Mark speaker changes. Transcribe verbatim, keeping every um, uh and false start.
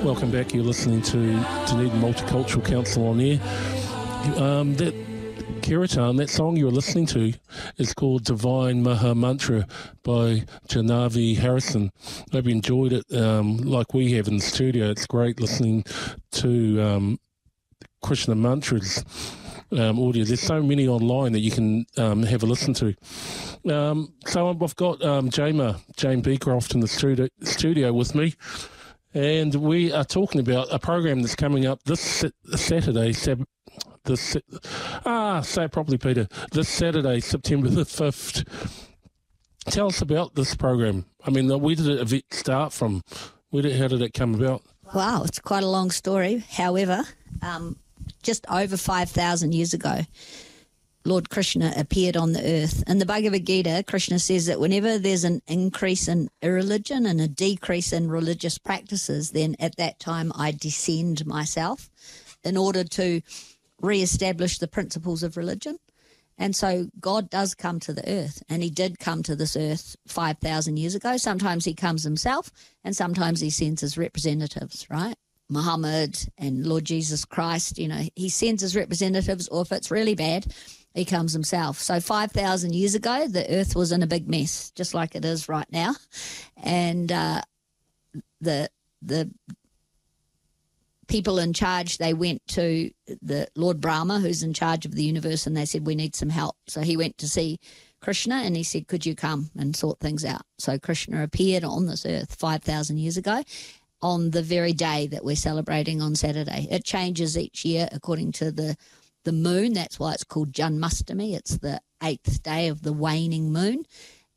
Speaker 1: Welcome back. You're listening to Dunedin Multicultural Council on Air. Um, that Kirtan, that song you're listening to is called Divine Maha Mantra by Janavi Harrison. Hope you enjoyed it um, like we have in the studio. It's great listening to um, Krishna mantras um, audio. There's so many online that you can um, have a listen to. Um, so I've got um, Jama, Jane Beecroft in the studio, studio with me. And we are talking about a program that's coming up this Saturday, Sab- this, ah, say it properly, Peter, this Saturday, September the fifth. Tell us about this program. I mean, where did it start from? Where did, how did it come about?
Speaker 2: Wow, it's quite a long story. However, um, just over five thousand years ago, Lord Krishna appeared on the earth. In the Bhagavad Gita, Krishna says that whenever there's an increase in irreligion and a decrease in religious practices, then at that time I descend myself in order to re-establish the principles of religion. And so God does come to the earth, and he did come to this earth five thousand years ago. Sometimes he comes himself, and sometimes he sends his representatives, right? Muhammad and Lord Jesus Christ, you know, he sends his representatives, or if it's really bad, he comes himself. So five thousand years ago, the earth was in a big mess, just like it is right now. And uh, the the people in charge, they went to the Lord Brahma, who's in charge of the universe, and they said, we need some help. So he went to see Krishna, and he said, could you come and sort things out? So Krishna appeared on this earth five thousand years ago on the very day that we're celebrating on Saturday. It changes each year according to the the moon. That's why it's called Janmashtami. It's the eighth day of the waning moon.